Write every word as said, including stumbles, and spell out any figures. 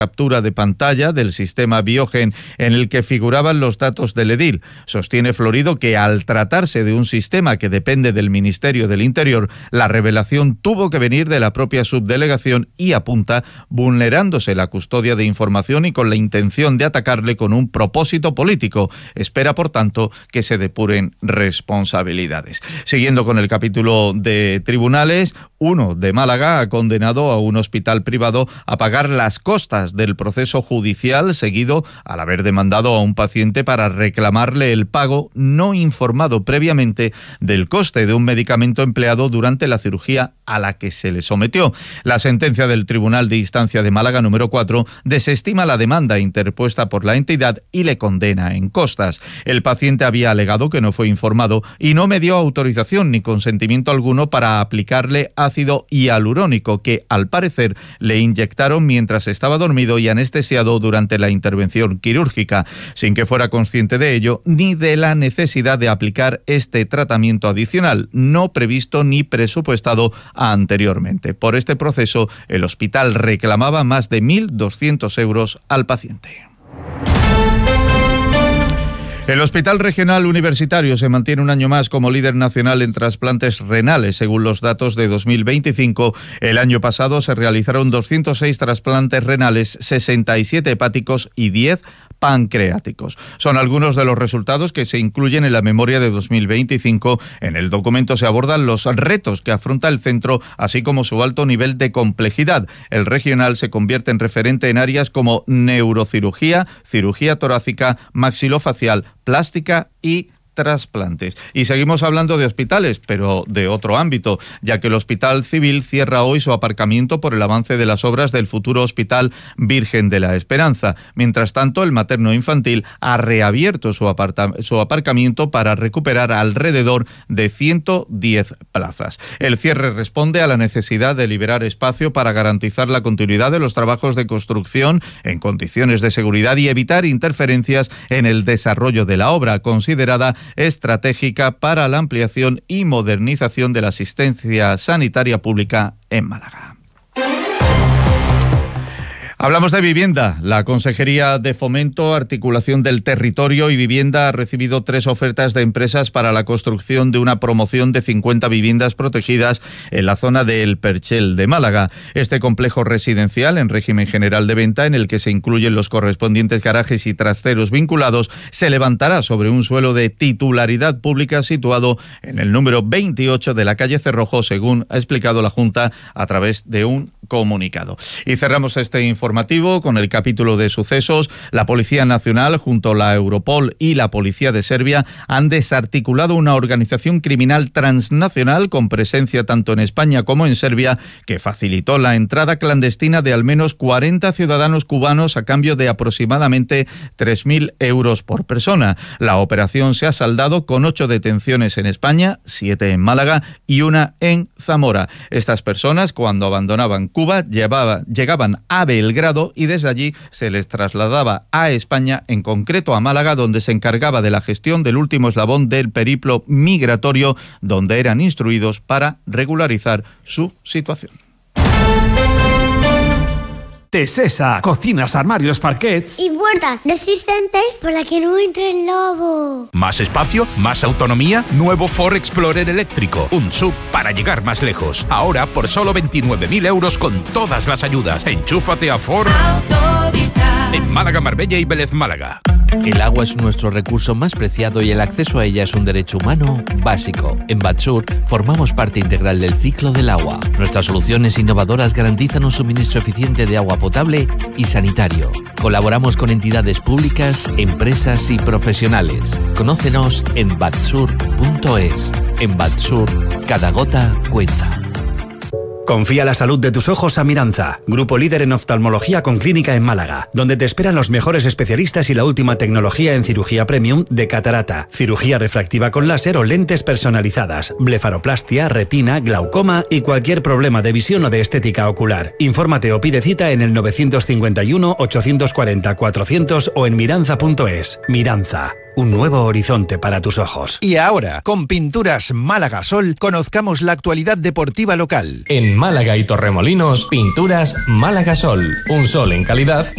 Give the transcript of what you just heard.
captura de pantalla del sistema Biogen en el que figuraban los datos del edil. Sostiene Florido que al tratarse de un sistema que depende del Ministerio del Interior, la revelación tuvo que venir de la propia subdelegación y apunta vulnerándose la custodia de información y con la intención de atacarle con un propósito político. Espera, por tanto, que se depuren responsabilidades. Siguiendo con el capítulo de tribunales, uno de Málaga ha condenado a un hospital privado a pagar las costas del proceso judicial seguido al haber demandado a un paciente para reclamarle el pago no informado previamente del coste de un medicamento empleado durante la cirugía a la que se le sometió. La sentencia del Tribunal de Instancia de Málaga número cuatro desestima la demanda interpuesta por la entidad y le condena en costas. El paciente había alegado que no fue informado y no me dio autorización ni consentimiento alguno para aplicarle ácido hialurónico que, al parecer, le inyectaron mientras estaba dormido y anestesiado durante la intervención quirúrgica, sin que fuera consciente de ello ni de la necesidad de aplicar este tratamiento adicional, no previsto ni presupuestado anteriormente. Por este proceso, el hospital reclamaba más de mil doscientos euros al paciente. El Hospital Regional Universitario se mantiene un año más como líder nacional en trasplantes renales. Según los datos de dos mil veinticinco, el año pasado se realizaron doscientos seis trasplantes renales, sesenta y siete hepáticos y diez pancreáticos. Son algunos de los resultados que se incluyen en la memoria de dos mil veinticinco. En el documento se abordan los retos que afronta el centro, así como su alto nivel de complejidad. El regional se convierte en referente en áreas como neurocirugía, cirugía torácica, maxilofacial, plástica y trasplantes. Y seguimos hablando de hospitales, pero de otro ámbito, ya que el Hospital Civil cierra hoy su aparcamiento por el avance de las obras del futuro Hospital Virgen de la Esperanza. Mientras tanto, el materno infantil ha reabierto su, aparta- su aparcamiento para recuperar alrededor de ciento diez plazas. El cierre responde a la necesidad de liberar espacio para garantizar la continuidad de los trabajos de construcción en condiciones de seguridad y evitar interferencias en el desarrollo de la obra, considerada estratégica para la ampliación y modernización de la asistencia sanitaria pública en Málaga. Hablamos de vivienda. La Consejería de Fomento, Articulación del Territorio y Vivienda ha recibido tres ofertas de empresas para la construcción de una promoción de cincuenta viviendas protegidas en la zona de El Perchel de Málaga. Este complejo residencial en régimen general de venta, en el que se incluyen los correspondientes garajes y trasteros vinculados, se levantará sobre un suelo de titularidad pública situado en el número veintiocho de la calle Cerrojo, según ha explicado la Junta a través de un comunicado. Y cerramos este informativo con el capítulo de sucesos. La Policía Nacional, junto a la Europol y la Policía de Serbia, han desarticulado una organización criminal transnacional con presencia tanto en España como en Serbia, que facilitó la entrada clandestina de al menos cuarenta ciudadanos cubanos a cambio de aproximadamente tres mil euros por persona. La operación se ha saldado con ocho detenciones en España, siete en Málaga y una en Zamora. Estas personas, cuando abandonaban Cuba, llevaba, llegaban a Belgrado y desde allí se les trasladaba a España, en concreto a Málaga, donde se encargaba de la gestión del último eslabón del periplo migratorio, donde eran instruidos para regularizar su situación. Tesesa, cocinas, armarios, parquets y puertas resistentes para que no entre el lobo. Más espacio, más autonomía, nuevo Ford Explorer eléctrico, un S U V para llegar más lejos. Ahora por solo veintinueve mil euros con todas las ayudas. Enchúfate a Ford en Málaga, Marbella y Vélez Málaga. El agua es nuestro recurso más preciado y el acceso a ella es un derecho humano básico. En Batsur formamos parte integral del ciclo del agua. Nuestras soluciones innovadoras garantizan un suministro eficiente de agua potable y sanitario. Colaboramos con entidades públicas, empresas y profesionales. Conócenos en batsur punto es. En Batsur, cada gota cuenta. Confía la salud de tus ojos a Miranza, grupo líder en oftalmología con clínica en Málaga, donde te esperan los mejores especialistas y la última tecnología en cirugía premium de catarata, cirugía refractiva con láser o lentes personalizadas, blefaroplastia, retina, glaucoma y cualquier problema de visión o de estética ocular. Infórmate o pide cita en el nueve cinco uno, ocho cuatro cero, cuatrocientos o en miranza punto es. Miranza. Un nuevo horizonte para tus ojos. Y ahora, con Pinturas Málaga Sol, conozcamos la actualidad deportiva local. En Málaga y Torremolinos, Pinturas Málaga Sol. Un sol en calidad